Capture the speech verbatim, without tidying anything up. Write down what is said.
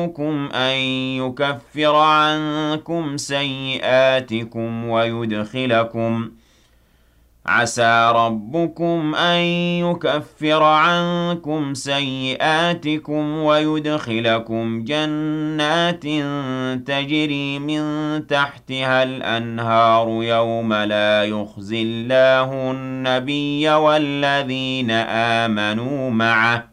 ربكم أن يكفر عنكم سيئاتكم ويدخلكم عسى ربكم أن يكفر عنكم سيئاتكم ويدخلكم جنات تجري من تحتها الأنهار يوم لا يخزي الله النبي والذين آمنوا معه